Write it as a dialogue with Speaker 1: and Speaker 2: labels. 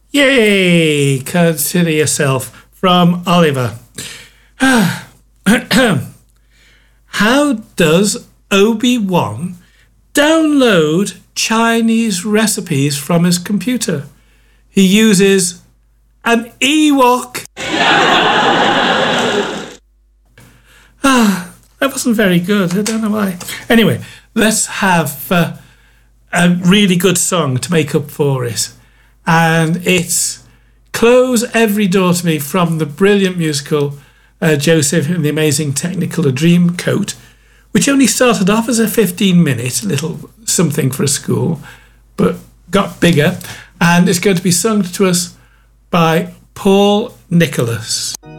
Speaker 1: Yay! Consider yourself from Oliver. How does Obi-Wan download Chinese recipes from his computer? He uses an Ewok. That wasn't very good. I don't know why. Anyway, let's have a really good song to make up for it. And it's Close Every Door to Me from the brilliant musical Joseph and the Amazing Technicolor Dreamcoat, which only started off as a 15-minute little something for a school, but got bigger. And it's going to be sung to us by Paul Nicholas.